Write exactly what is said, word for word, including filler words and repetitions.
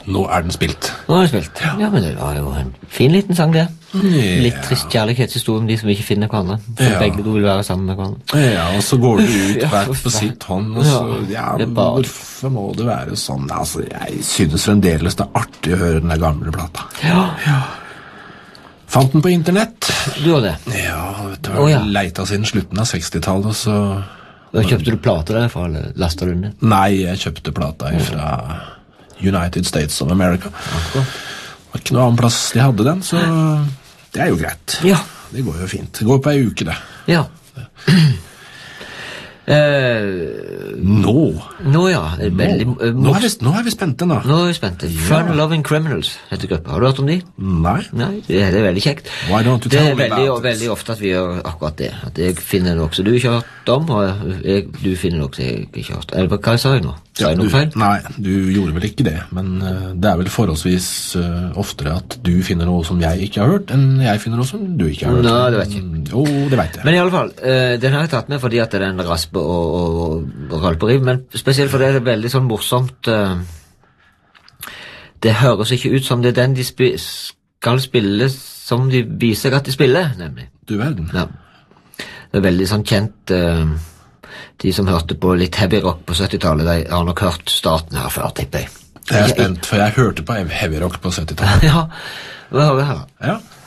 nå er den spilt. Nå er den spilt. Ja, men det var jo en fin liten sang, det. Yeah. Litt trist kjærlighetshistorie om de som ikke finner hverandre. For Ja. begge to vil være sammen med hverandre. Ja, og så går du ut Ja, hvert for på faen. sitt hånd, og så, ja, det er bare- hvorfor må det være sånn? Altså, jeg synes fremdeles det er artig å høre den der gamle plata. Ja, Fant den på internett. du gjorde det. Ja, vet du, Å, ja. leita siden slutten av sekstitallet, og så... Da kjøpte du plater derfra, eller lastet du den ned? Nei, jeg kjøpte plata fra United States of America. Det var ikke noe annen plass de hadde den, så det er jo greit. Ja. Det går jo fint. Det går på ei uke, det. Ja. eh, Nå! nå, ja. det er Veldig, Nå, eh, nå, er vi, nå er vi spente, nå. Nå er vi spente. Fun Loving Criminals heter gruppa. Har du hørt om de? Nei. Nei, det er, det er veldig kjekt. Why don't you Det tell er me veldig, about it? veldig ofte at vi gjør akkurat det. At jeg finner noe som du ikke har hørt om, og jeg, du finner noe som jeg ikke har hørt. Eller hva sa jeg nå? Sa Ja, jeg noe du, feil? nei, du gjorde vel ikke det, men eh, det er vel forholdsvis eh, oftere at du finner noe som jeg ikke har hørt, enn jeg finner noe som du ikke har hørt. Nei, det vet jeg ikke. Jo, det vet jeg. Men i alle fall, eh, den har jeg tatt med fordi at det er en raspe og, og, og rølperiv, men spesielt fordi det er veldig sånn morsomt. eh, det høres ikke ut som det er den de spi skal spille som de viser at de spiller, nemlig. Du verden. Ja. Det er veldig sånn kjent. eh, de som hørte på litt heavy rock på syttitallet, de har nok hørt starten her før, tipper jeg. Jeg er spent, for jeg hørte på heavy rock på syttitallet. Ja, hva hører vi her? Ja.